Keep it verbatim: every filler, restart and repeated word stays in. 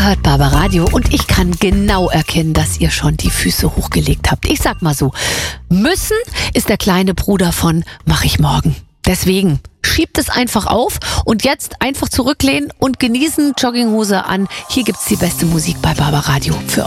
hört Barbaradio und ich kann genau erkennen, dass ihr schon die Füße hochgelegt habt. Ich sag mal so, müssen ist der kleine Bruder von mach ich morgen. Deswegen schiebt es einfach auf und jetzt einfach zurücklehnen und genießen, Jogginghose an. Hier gibt's die beste Musik bei Barbaradio für